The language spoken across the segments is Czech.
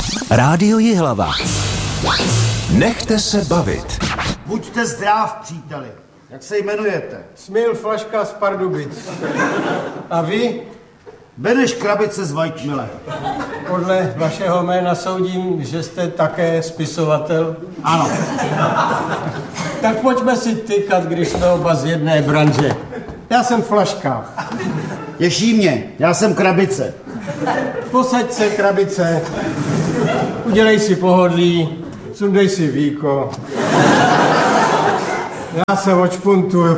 Rádio Jihlava. Nechte se bavit. Buďte zdrav, příteli. Jak se jmenujete? Smil Flaška z Pardubic. A vy? Beneš Krabice z Vajtmile. Podle vašeho jména soudím, že jste také spisovatel. Ano. Tak pojďme si tykat, když jsme oba z jedné branže. Já jsem Flaška. Těší mě, já jsem Krabice. Posaď se, Krabice. Udělej si pohodlí, sundej si víko. Já se očpuntuju.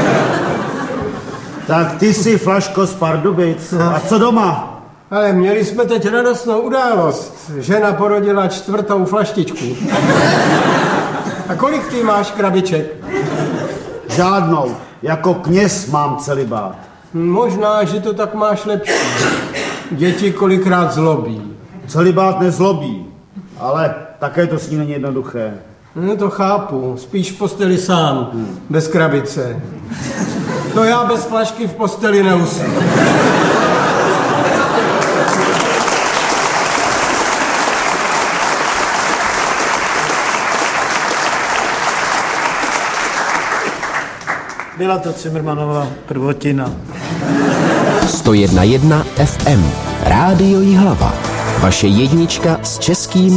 Tak ty jsi Flaško z Pardubic. A co doma? Ale měli jsme teď radostnou událost. Žena porodila 4. flaštičku. A kolik ty máš krabiček? Žádnou. Jako kněz mám celibát. Možná, že to tak máš lepší. Děti kolikrát zlobí. Celibát nezlobí, ale také to s ní není jednoduché. No to chápu, spíš v posteli sám, bez krabice. To já bez flašky v posteli neusnu. Byla to Cimrmanova prvotina. 101,1 FM. Rádio Jihlava. Vaše jednička s českým